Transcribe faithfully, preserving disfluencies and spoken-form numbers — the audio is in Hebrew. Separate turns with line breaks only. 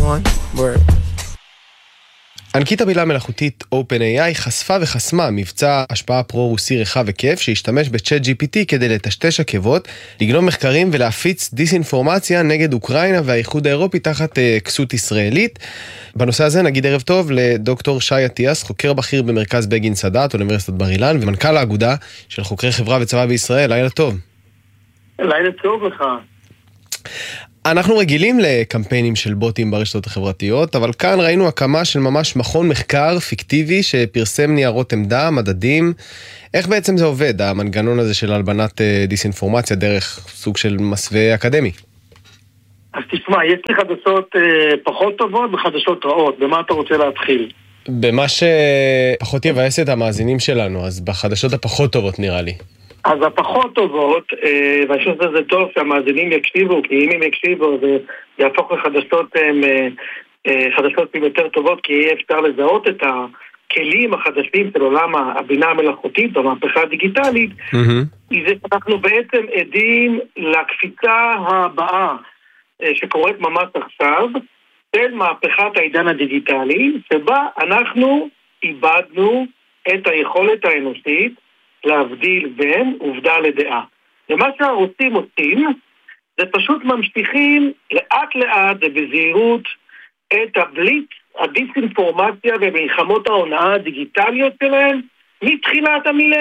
on. Word.
ענקית הבינה המלאכותית OpenAI חשפה וחסמה מבצע השפעה פרו-רוסי רחב היקף שהשתמש ב-צ'אט ג'י פי טי כדי לטשטש עקבות, לגנוב מחקרים ולהפיץ דיסאינפורמציה נגד אוקראינה והאיחוד האירופי תחת uh, כסות ישראלית. בנושא הזה נגיד ערב טוב לדוקטור שי עטיאס, חוקר בכיר במרכז בגין סאדאת, אוניברסיטת בר אילן, ומנכ"ל האגודה של חוקרי חברה וצבא בישראל. לילה טוב.
לילה טוב לך.
אנחנו רגילים לקמפיינים של בוטים ברשתות החברתיות, אבל כאן ראינו הקמה של ממש מכון מחקר פיקטיבי שפרסם ניירות עמדה, מדדים. איך בעצם זה עובד, המנגנון הזה של הלבנת דיסאינפורמציה דרך סוג של מסווה אקדמי?
אז תשמע, יש לי חדשות פחות טובות וחדשות רעות. במה אתה רוצה להתחיל?
במה שפחות יבאס את המאזינים שלנו, אז בחדשות הפחות טובות נראה לי.
אז הפחות טובות, ואני חושב שזה טוב שהמאזינים יקשיבו, כי אם הם יקשיבו זה יהפוך לחדשות חדשות יותר טובות, כי יהיה אפשר לזהות את הכלים החדשים של עולם הבינה המלאכותית או המהפכה הדיגיטלית. זה אנחנו בעצם עדים לקפיצה הבאה שקורית ממש עכשיו של מהפכת העידן הדיגיטלי, שבה אנחנו איבדנו את היכולת האנושית להבדיל בין עובדה לדעה. ומה שהרוסים עושים, זה פשוט ממשיכים לאט לאט ובזהירות את הבליץ, הדיסאינפורמציה ומלחמות ההונאה הדיגיטליות שלהם מתחילת המילניום.